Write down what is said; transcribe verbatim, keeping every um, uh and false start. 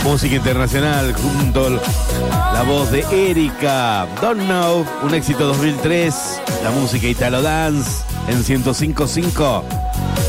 música internacional junto a la voz de Erika. Don't Know, un éxito dos mil tres. La música Italo Dance en ciento cinco punto cinco.